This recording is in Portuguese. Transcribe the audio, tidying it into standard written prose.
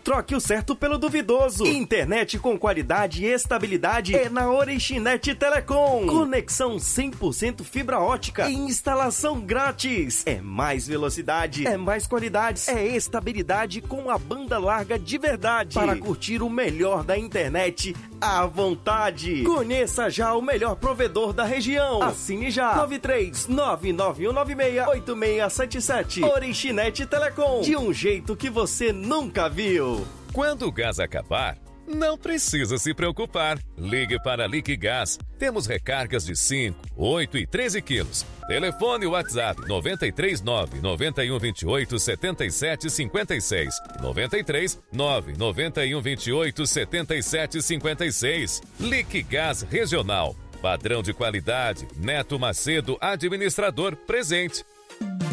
Troque o certo pelo duvidoso. Internet com qualidade e estabilidade é na Orixinet Telecom. Conexão 100% fibra ótica e instalação grátis. É mais velocidade, é mais qualidade, é estabilidade com a banda larga de verdade. Para curtir o melhor da internet à vontade. Conheça já o melhor provedor da região. Assine já. 93-99196-8677. Orixinet Telecom. De um jeito que você nunca viu. Quando o gás acabar, não precisa se preocupar. Ligue para a Liquigás. Temos recargas de 5, 8 e 13 quilos. Telefone WhatsApp 93-99128-7756. 93-99128-7756. Liquigás Regional. Padrão de qualidade. Neto Macedo, administrador, presente.